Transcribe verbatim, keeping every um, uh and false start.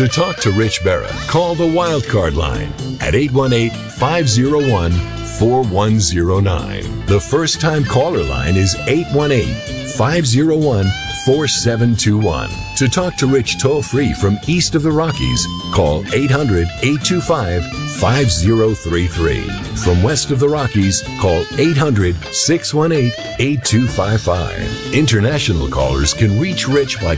To talk to Rich Berra, call the Wildcard line at eight one eight, five oh one, four one oh nine. The first-time caller line is eight one eight, five oh one, four seven two one. To talk to Rich toll-free from east of the Rockies, call eight hundred, eight two five, five oh three three. From west of the Rockies, call eight hundred, six one eight, eight two five five. International callers can reach Rich by